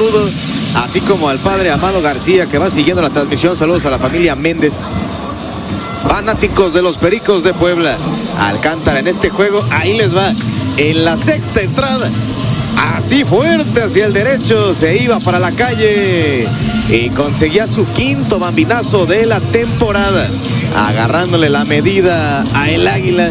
saludo, así como al padre Amado García, que va siguiendo la transmisión. Saludos a la familia Méndez. Fanáticos de los Pericos de Puebla. Alcántara en este juego, ahí les va. En la sexta entrada, así fuerte hacia el derecho, se iba para la calle y conseguía su quinto bambinazo de la temporada, agarrándole la medida a el Águila.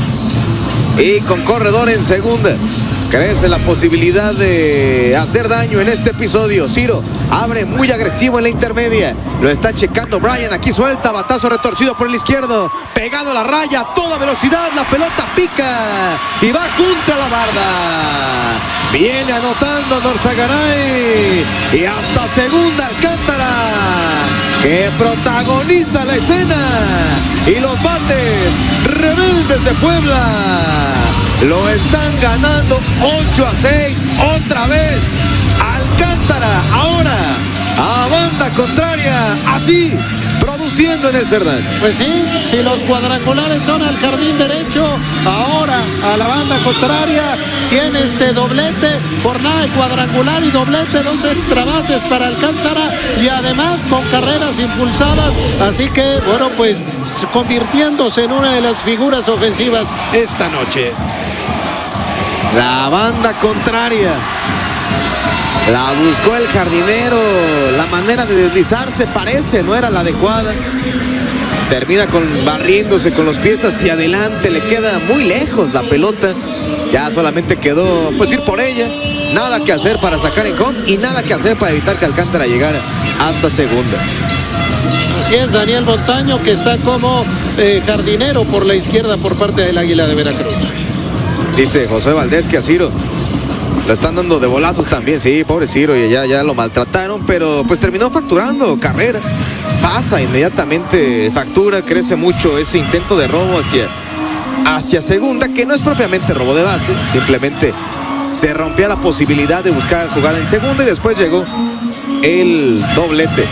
Y con corredor en segunda, crece la posibilidad de hacer daño en este episodio. Ciro abre muy agresivo en la intermedia. Lo está checando Brian. Aquí suelta, batazo retorcido por el izquierdo. Pegado a la raya, a toda velocidad. La pelota pica y va contra la barda. Viene anotando Norzagaray. Y hasta segunda Alcántara, que protagoniza la escena. Y los bates rebeldes de Puebla lo están ganando 8-6 otra vez. Alcántara ahora a banda contraria, así produciendo en el Cerdán. Pues sí, si los cuadrangulares son al jardín derecho, ahora a la banda contraria tiene este doblete, jornada de cuadrangular y doblete, 2 extra bases para Alcántara y además con carreras impulsadas, así que bueno, pues convirtiéndose en una de las figuras ofensivas esta noche. La banda contraria la buscó el jardinero. La manera de deslizarse parece no era la adecuada. Termina barriéndose con los pies hacia adelante. Le queda muy lejos la pelota. Ya solamente quedó pues ir por ella. Nada que hacer para sacar en home y nada que hacer para evitar que Alcántara llegara hasta segunda. Así es, Daniel Montaño, que está como jardinero por la izquierda por parte del Águila de Veracruz. Dice José Valdés que a Ciro lo están dando de bolazos también. Sí, pobre Ciro, y ya lo maltrataron, pero pues terminó facturando carrera. Pasa inmediatamente, factura, crece mucho ese intento de robo hacia segunda, que no es propiamente robo de base, simplemente se rompía la posibilidad de buscar jugada en segunda y después llegó el doblete.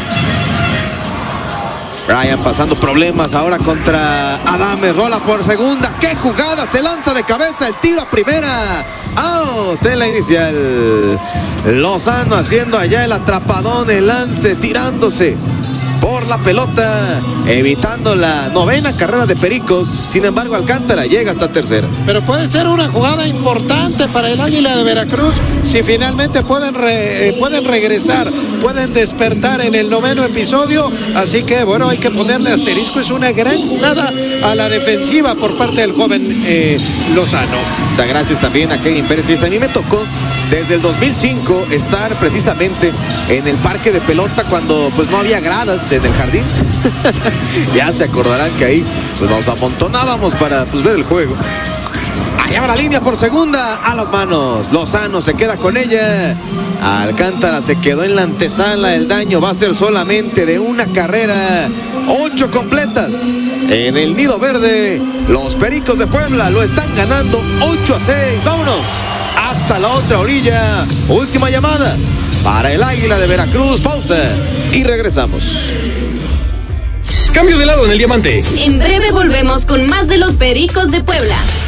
Brian pasando problemas ahora contra Adames, rola por segunda. ¡Qué jugada! Se lanza de cabeza, el tiro a primera. Out en la inicial. Lozano haciendo allá el atrapadón, el lance, tirándose por la pelota, evitando la novena carrera de Pericos. Sin embargo, Alcántara llega hasta tercera. Pero puede ser una jugada importante para el Águila de Veracruz si finalmente pueden regresar, pueden despertar en el noveno episodio. Así que bueno, hay que ponerle asterisco. Es una gran jugada a la defensiva por parte del joven Lozano. Gracias también a Kevin Pérez. A mí me tocó desde el 2005 estar precisamente en el parque de pelota cuando pues no había gradas en el jardín. Ya se acordarán que ahí pues nos amontonábamos para pues ver el juego. Allá va la línea por segunda, a las manos. Lozano se queda con ella. Alcántara se quedó en la antesala. El daño va a ser solamente de una carrera. 8 completas en el Nido Verde. Los Pericos de Puebla lo están ganando 8-6. Vámonos hasta la otra orilla. Última llamada para el Águila de Veracruz. Pausa y regresamos. Cambio de lado en el diamante. En breve volvemos con más de los Pericos de Puebla.